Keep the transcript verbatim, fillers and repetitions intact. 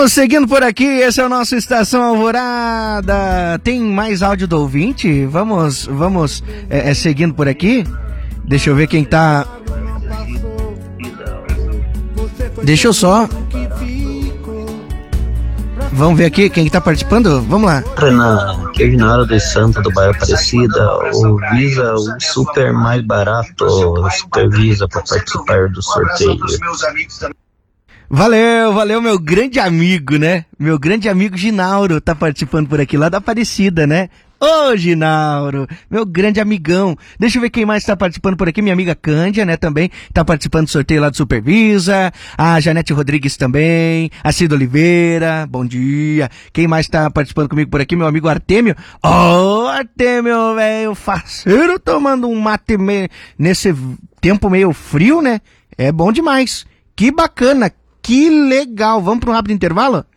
Vamos seguindo por aqui, esse é o nosso Estação Alvorada. Tem mais áudio do ouvinte? Vamos, vamos é, é, seguindo por aqui. Deixa eu ver quem tá... Deixa eu só... Vamos ver aqui quem que tá participando? Vamos lá. Renan, que é Ginaldo dos Santos do bairro Aparecida. O Visa, o super mais barato, o Super Visa para participar do sorteio. Valeu, valeu, meu grande amigo, né? Meu grande amigo Ginauro tá participando por aqui, lá da Aparecida, né? Ô, Ginauro, meu grande amigão. Deixa eu ver quem mais tá participando por aqui. Minha amiga Cândia, né, também tá participando do sorteio lá do Supervisa. A Janete Rodrigues também. A Cida Oliveira, bom dia. Quem mais tá participando comigo por aqui? Meu amigo Artêmio. Ô, Artêmio, velho, faceiro, tomando um mate meio, nesse tempo meio frio, né? É bom demais. Que bacana, que legal. Vamos para um rápido intervalo?